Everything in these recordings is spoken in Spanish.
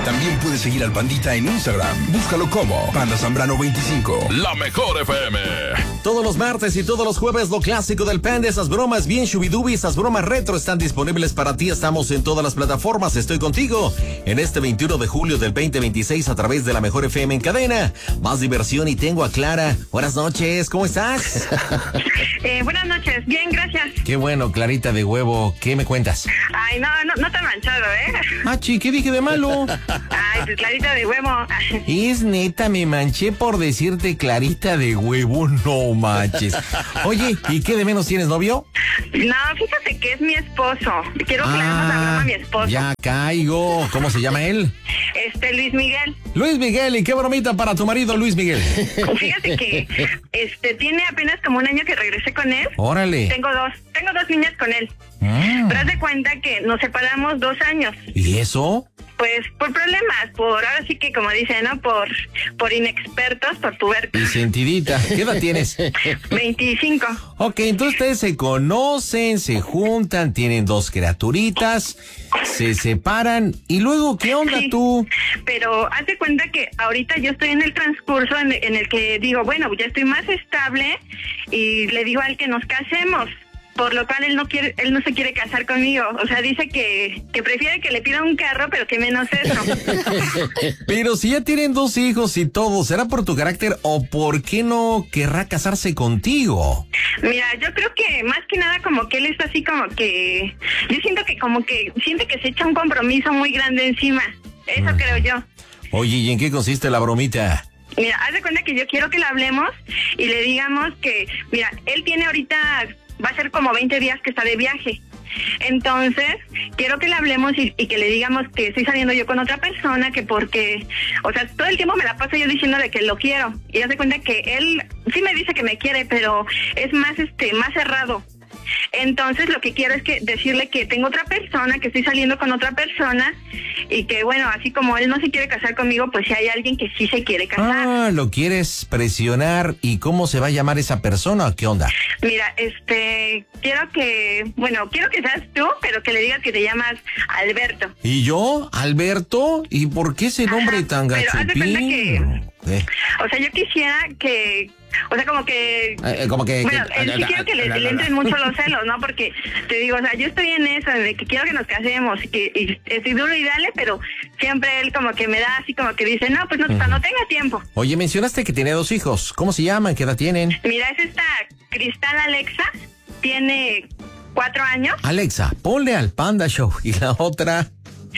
También puedes seguir al Pandita en Instagram. Búscalo como Panda Zambrano 25. La Mejor FM. Todos los martes y todos los jueves lo clásico del Panda, esas bromas bien shubidubi, esas bromas retro están disponibles para ti. Estamos en todas las plataformas. Estoy contigo en este 21 de julio del 2026 a través de La Mejor FM en cadena. Más diversión y tengo a Clara. Buenas noches, ¿cómo estás? Buenas noches, bien, gracias. Qué bueno, Clarita de huevo. ¿Qué me cuentas? Ay, no te manchado, Machi, ¿qué dije de malo? Ay, pues Clarita de huevo. Es neta, me manché por decirte Clarita de huevo, no manches. Oye, ¿y qué de menos tienes, novio? No, fíjate que es mi esposo. Quiero que le hagamos la broma a mi esposo. Ya caigo. ¿Cómo se llama él? Luis Miguel. Luis Miguel, ¿y qué bromita para tu marido, Luis Miguel? Fíjate que tiene apenas como un año que regresé con él. Órale. Tengo dos niñas con él. Pero haz de cuenta que nos separamos 2 años. ¿Y eso? Pues por problemas, ahora sí que como dicen, ¿no? Por inexpertos, por tubercos. Y sentidita. ¿Qué edad tienes? 25. Ok, entonces ustedes se conocen, se juntan, tienen 2 criaturitas, se separan, y luego, ¿qué onda tú? Pero haz de cuenta que ahorita yo estoy en el transcurso en el que digo, bueno, ya estoy más estable, y le digo a él que nos casemos. Por lo cual él no se quiere casar conmigo. O sea, dice que prefiere que le pida un carro, pero que menos eso. Pero si ya tienen 2 hijos y todo, ¿será por tu carácter o por qué no querrá casarse contigo? Mira, yo creo que más que nada como que él está así como que... Yo siento que como que siente que se echa un compromiso muy grande encima. Eso creo yo. Oye, ¿y en qué consiste la bromita? Mira, haz de cuenta que yo quiero que le hablemos y le digamos que... Mira, él tiene ahorita... Va a ser como 20 días que está de viaje. Entonces, quiero que le hablemos y que le digamos que estoy saliendo yo con otra persona, que porque, o sea, todo el tiempo me la paso yo diciéndole que lo quiero. Y hace cuenta que él sí me dice que me quiere, pero es más, más cerrado. Entonces, lo que quiero es que decirle que tengo otra persona, que estoy saliendo con otra persona y que, bueno, así como él no se quiere casar conmigo, pues si hay alguien que sí se quiere casar. Ah, lo quieres presionar. ¿Y cómo se va a llamar esa persona o qué onda? Mira, quiero que seas tú, pero que le digas que te llamas Alberto. ¿Y yo? ¿Alberto? ¿Y por qué ese nombre tan pero haz de cuenta gachupín? O sea, yo quisiera que... O sea, como que... Bueno, sí quiero que le entren mucho los celos, ¿no? Porque, te digo, o sea, yo estoy en eso, de que quiero que nos casemos, y estoy duro y dale, pero siempre él como que me da así como que dice, no, pues no, cuando tenga tiempo. Oye, mencionaste que tiene 2 hijos. ¿Cómo se llaman? ¿Qué edad tienen? Mira, es esta Cristal Alexa, tiene 4 años. Alexa, ponle al Panda Show. ¿Y la otra?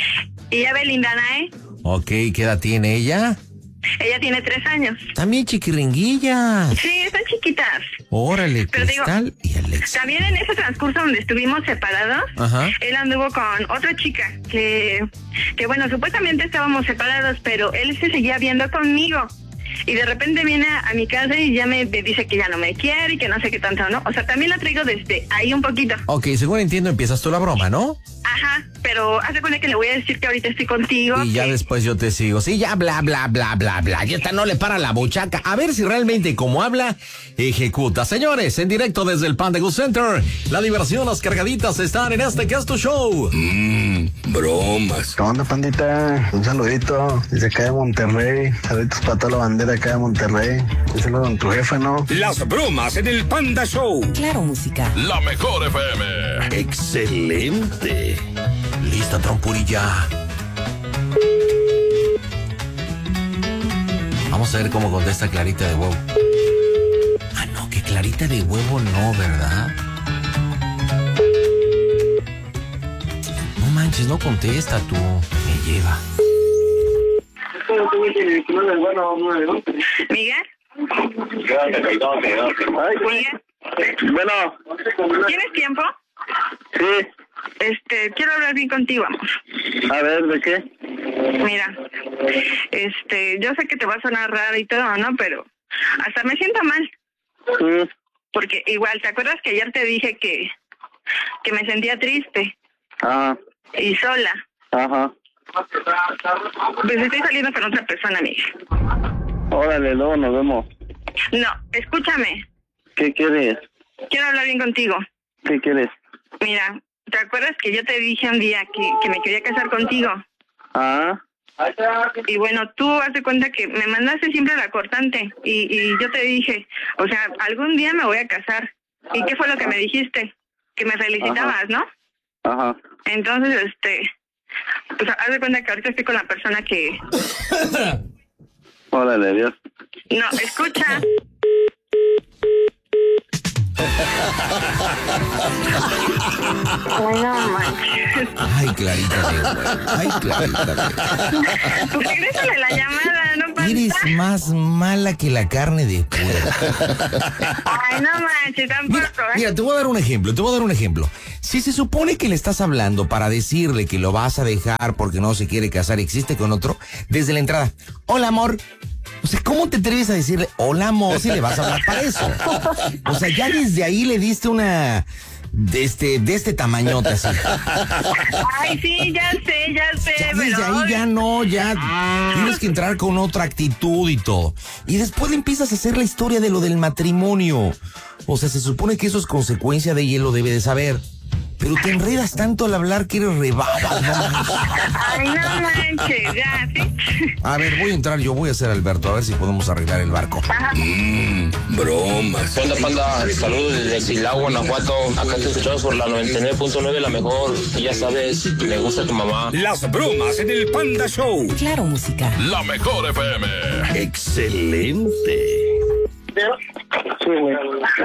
Y ya Belinda Nae. Ok, ¿qué edad tiene ella? Ella tiene 3 años. También chiquiringuillas. Sí, están chiquitas. Órale, pero Cristal y Alexa. También en ese transcurso donde estuvimos separados, él anduvo con otra chica que bueno, supuestamente estábamos separados, pero él se seguía viendo conmigo. Y de repente viene a mi casa y ya me dice que ya no me quiere y que no sé qué tanto, ¿no? O sea, también la traigo desde ahí un poquito. Ok, según entiendo, empiezas tú la broma, ¿no? Ajá, pero hace cuenta que le voy a decir que ahorita estoy contigo. Y ya después yo te sigo. Sí, ya bla, bla, bla, bla, bla. Y esta no le para la buchaca. A ver si realmente como habla, ejecuta. Señores, en directo desde el Panda Go Center, la diversión, las cargaditas están en este que es tu show. Bromas. ¿Qué onda, pandita? Un saludito desde acá de Monterrey. Saluditos para toda la bandera acá de Monterrey. Díselo con tu jefa, ¿no? Las bromas en el Panda Show. Claro, música. La Mejor FM. Excelente. Lista, trompurilla. Vamos a ver cómo contesta Clarita de huevo. Ah, no, que Clarita de huevo no, ¿verdad? No manches, no contesta tú. Me lleva. ¿Miguel? ¿Miguel? Bueno. ¿Tienes tiempo? Sí. Quiero hablar bien contigo, amor. A ver, ¿de qué? Mira, yo sé que te va a sonar raro y todo, ¿no? Pero hasta me siento mal. Porque igual, ¿te acuerdas que ayer te dije que me sentía triste? Ajá. Y sola. Ajá. Pues estoy saliendo con otra persona, amiga. Órale, luego nos vemos. No, escúchame. ¿Qué quieres? Quiero hablar bien contigo. ¿Qué quieres? Mira, ¿te acuerdas que yo te dije un día que me quería casar contigo? Ah. Y bueno, tú haz de cuenta que me mandaste siempre la cortante y yo te dije, o sea, algún día me voy a casar. ¿Y qué fue lo que me dijiste? Que me felicitabas, ¿no? Ajá. Entonces, pues haz de cuenta que ahorita estoy con la persona que... Órale, Dios. No, escucha. Ay, no manches. Ay, Clarita, ay, Clarita. Pues regrésale la llamada, no pasa. Eres más mala que la carne de puerco. Ay, no manches, tampoco. Mira, te voy a dar un ejemplo. Si se supone que le estás hablando para decirle que lo vas a dejar porque no se quiere casar y existe con otro, desde la entrada, hola, amor. O sea, ¿cómo te atreves a decirle hola, amor, si le vas a hablar para eso? O sea, ya desde ahí le diste una... de este tamañote así. Ay, sí, ya sé, Ya pero... desde ahí ya no, ya tienes que entrar con otra actitud y todo. Y después le empiezas a hacer la historia de lo del matrimonio. O sea, se supone que eso es consecuencia de ella, lo debe de saber. Pero te enredas tanto al hablar que eres rebaba, ¿no? Ay, no manches, ya, ¿sí? A ver, voy a entrar yo, voy a ser Alberto, a ver si podemos arreglar el barco. Bromas. ¿Qué onda, panda? Saludos desde Silao, Guanajuato. Acá te escuchamos por la 99.9, la mejor. Y ya sabes, me gusta tu mamá. Las bromas en el Panda Show. Claro, música. La mejor FM. Excelente. Sí, güey.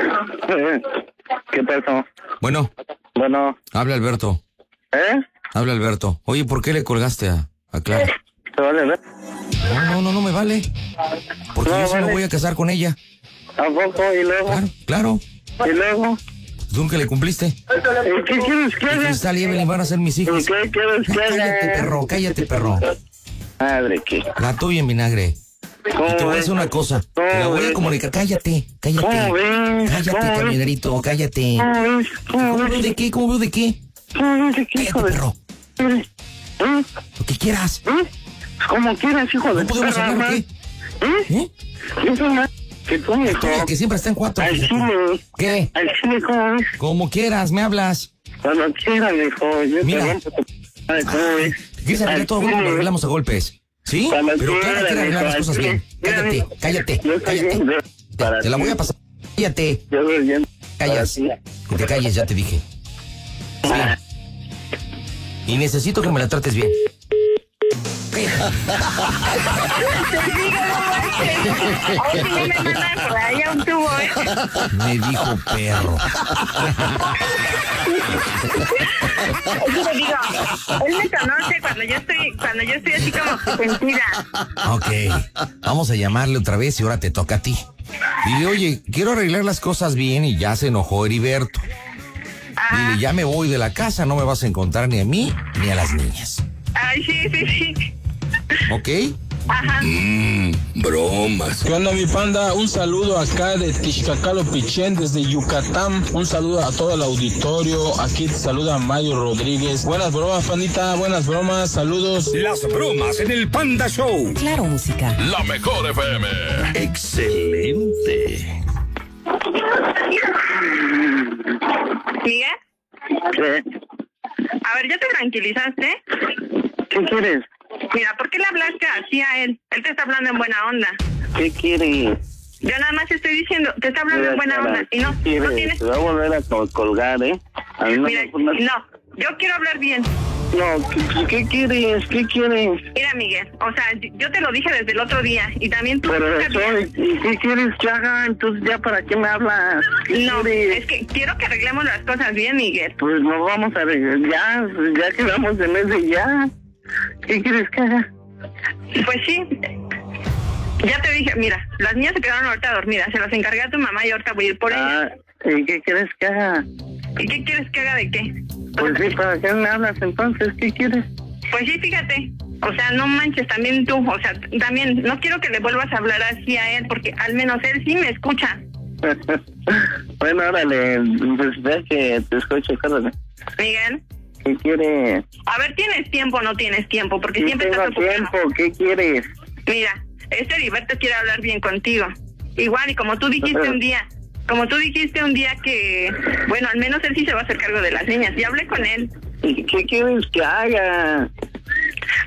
¿Qué pasó? Bueno, habla Alberto. Habla Alberto. Oye, ¿por qué le colgaste a Clara? ¿Te vale ver? No me vale. Porque yo sí me voy a casar con ella. ¿A poco? ¿Y luego? Claro. ¿Y luego? ¿Nunca le cumpliste? ¿Qué quieres que haga? Cristal y Evelyn van a ser mis hijos. ¿Qué quieres que haga? Cállate, perro. Madre, ¿qué? La tuya en vinagre. Y te voy a decir una cosa. Te la voy a comunicar. Cállate. ¿Cómo ves? Cállate, camionerito, cállate. ¿Cómo veo de qué? Cállate, perro. Lo que quieras. Como quieras, hijo de ¿No podemos perra, hablar o qué? Eso no. Que tú, hijo. Que siempre está en 4. Al chile. ¿Qué? Al chile, ¿cómo ves? Como quieras, me hablas. Cuando quieras, hijo. Yo Mira. te rompo tu... ¿Cómo ves? ¿Quieres arreglar todo? Bueno, lo arreglamos a golpes. ¿Sí? Cuando Pero Clara quieras, quiere arreglar las hijo, cosas al bien. chile. Cállate. Yo estoy bien para Te la ti. voy a pasar. Cállate. Yo estoy bien Callas. para ti. Que te calles, ya te dije. Sí. Y necesito que me la trates bien. Te digo, no manches. Hoy sí no me mandan por ahí a un tubo, Me dijo perro. Yo te digo, él me conoce cuando yo estoy así como sentida. Ok, vamos a llamarle otra vez y ahora te toca a ti. Dile, oye, quiero arreglar las cosas bien y ya se enojó Heriberto. Dile, ya me voy de la casa, no me vas a encontrar ni a mí ni a las niñas. Ay, sí. ¿Ok? Ajá. Bromas. ¿Qué onda, mi panda? Un saludo acá de Tixcacalo Pichén, desde Yucatán. Un saludo a todo el auditorio. Aquí te saluda Mario Rodríguez. Buenas bromas, pandita. Buenas bromas. Saludos. Las bromas en el Panda Show. Claro, música. La mejor FM. Excelente. ¿Miguel? ¿Qué? A ver, ¿ya te tranquilizaste? ¿Qué quieres? Mira, ¿por qué le hablaste así a él? Él te está hablando en buena onda. ¿Qué quieres? Yo nada más estoy diciendo, te está hablando en buena onda. Y no ¿Qué tienes... quieres? Te voy a volver a colgar, ¿eh? A mí no Mira, me pones... no, yo quiero hablar bien. No, ¿qué quieres? ¿Qué quieres? Mira, Miguel, o sea, yo te lo dije desde el otro día y también tú... Pero sabías. ¿y qué quieres que haga? Entonces, ¿ya para qué me hablas? No, quieres? es que quiero que arreglemos las cosas bien, Miguel. Pues nos vamos a arreglar, ya quedamos en ese ya. ¿Qué quieres que haga? Pues sí, ya te dije, mira, las niñas se quedaron ahorita dormidas, se las encargué a tu mamá y ahorita voy a ir por ellas. ¿Y qué quieres que haga? ¿Y qué quieres que haga de qué? Pues sí, ¿para qué me hablas entonces? ¿Qué quieres? Pues sí, fíjate, o sea, no manches, también tú, o sea, también no quiero que le vuelvas a hablar así a él, porque al menos él sí me escucha. Bueno, órale, pues ve que te escucho, córrele. Miguel. ¿Qué quieres? A ver, ¿tienes tiempo o no tienes tiempo? Porque Sí, siempre estás tengo ocupado. tiempo, ¿qué quieres? Mira, Heriberto quiere hablar bien contigo. Igual, y como tú dijiste un día que, bueno, al menos él sí se va a hacer cargo de las niñas. Y hablé con él. ¿Y qué quieres que haga?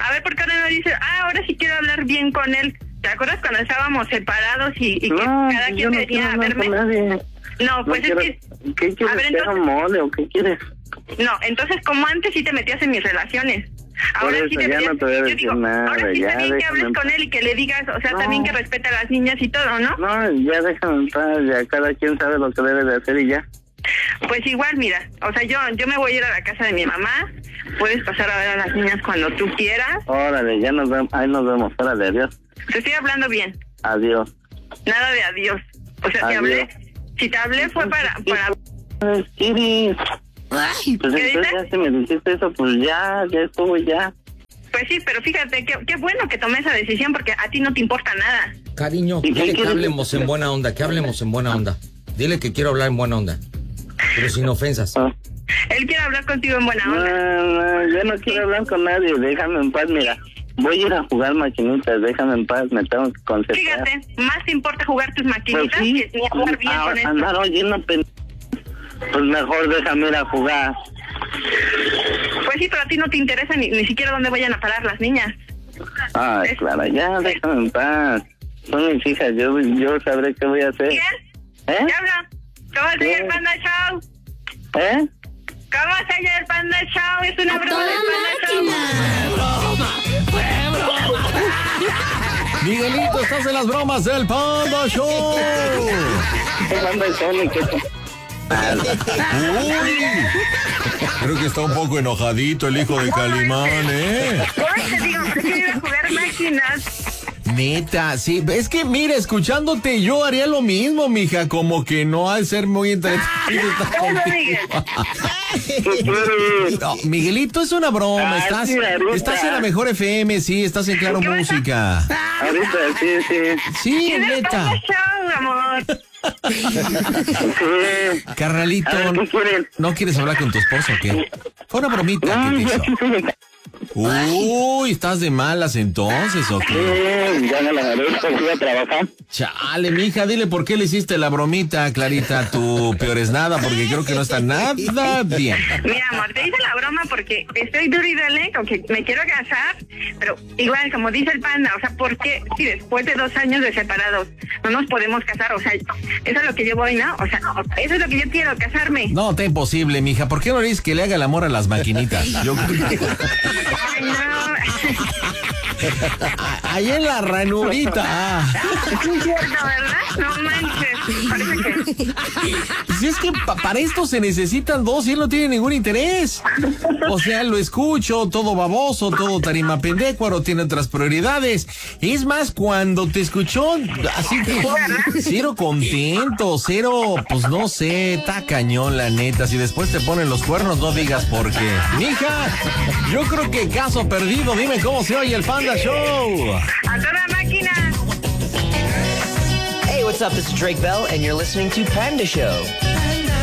A ver, ¿por qué ahora no dices, ahora sí quiero hablar bien con él? ¿Te acuerdas cuando estábamos separados y que cada quien venía a verme? No, pues es que... ¿Qué quieres? A ver, entonces... mole o qué quieres? No, entonces como antes sí te metías en mis relaciones. Ahora Por sí eso, te ya metías... no te voy a Yo decir digo, nada, ahora sí ya, está bien que hables déjame con él y que le digas, o sea, también que respete a las niñas y todo, ¿no? No, ya déjame en paz, ya cada quien sabe lo que debe de hacer y ya. Pues igual, mira, o sea, yo me voy a ir a la casa de mi mamá, puedes pasar a ver a las niñas cuando tú quieras. Órale, ya nos vemos, ahí nos vemos, órale, adiós. Te estoy hablando bien. Adiós. Nada de adiós. O sea, Adiós. si te hablé fue para... Iris. Ay, pues entonces ya si me dijiste eso, pues ya estuvo ya. Pues sí, pero fíjate, qué bueno que tomé esa decisión porque a ti no te importa nada. Cariño, dile que hablemos en buena onda, Dile que quiero hablar en buena onda, pero sin ofensas. Él quiere hablar contigo en buena onda. No, yo no quiero hablar con nadie, déjame en paz, mira. Voy a ir a jugar maquinitas, déjame en paz, me tengo que concentrar. Fíjate, más te importa jugar tus maquinitas pues sí, que jugar bien con esto. Andar oyendo pues mejor déjame ir a jugar. Pues sí, pero a ti no te interesa ni siquiera dónde vayan a parar las niñas. Ay, Clara, ya déjame en paz. Son mis hijas, yo sabré qué voy a hacer. ¿Quién? ¿Eh? ¿Ya habla? ¿Cómo se llama el Panda Show? ¿Eh? ¿Cómo se llama el Panda Show? Es una broma del Panda Show. Miguelito, estás en las bromas del Panda Show. Uy, creo que está un poco enojadito el hijo de Calimán, ¿Cómo te digo? Prefiero ir a jugar máquinas. Neta, sí, es que mira, escuchándote yo haría lo mismo, mija, como que no ha de ser muy entretenido estar contigo. No, Miguelito, es una broma, estás en la mejor FM, sí, estás en Claro Música. Ahorita, sí. Sí, neta. Amor. Carnalito, ¿no quieres hablar con tu esposo o qué? Fue una bromita que te hizo. Uy, ¿estás de malas entonces o qué? Ya me la agarré, fui a trabajar. Chale, mija, dile por qué le hiciste la bromita, Clarita, tu peor es nada, porque creo que no está nada bien. Mira, amor, te hice la broma porque estoy duro y dale con que me quiero casar, pero igual, como dice el Panda, o sea, ¿por qué si después de 2 años de separados no nos podemos casar? O sea, eso es lo que yo voy, ¿no? O sea, eso es lo que yo quiero, casarme. No, está imposible, mija, ¿por qué no le dices que le haga el amor a las maquinitas? Yo Ay, no. Ahí en la ranurita. Es cierto, ¿verdad? No manches. Parece que... Si es que para esto se necesitan 2 y él no tiene ningún interés. O sea, lo escucho, todo baboso, todo tarima pendecuaro, tiene otras prioridades. Es más, cuando te escuchó, así que cero contento, cero, pues no sé, está cañón la neta. Si después te ponen los cuernos, no digas por qué. Mija, yo creo que caso perdido, dime cómo se oye el Panda Show. ¡A toda máquina! Hey, what's up? This is Drake Bell, and you're listening to Panda Show.